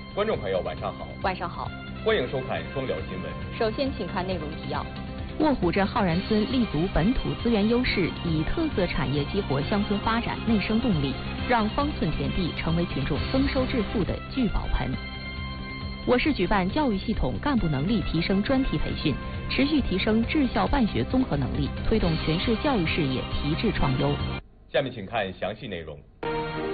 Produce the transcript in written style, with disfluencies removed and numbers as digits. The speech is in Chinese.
观众朋友，晚上好。 晚上好， 欢迎收看双聊新闻。 首先，请看内容提要。 卧虎镇浩然村立足本土资源优势，以特色产业激活乡村发展内生动力，让方寸田地成为群众丰收致富的聚宝盆。我市举办教育系统干部能力提升专题培训，持续提升治校办学综合能力，推动全市教育事业提质创优。 下面请看详细内容。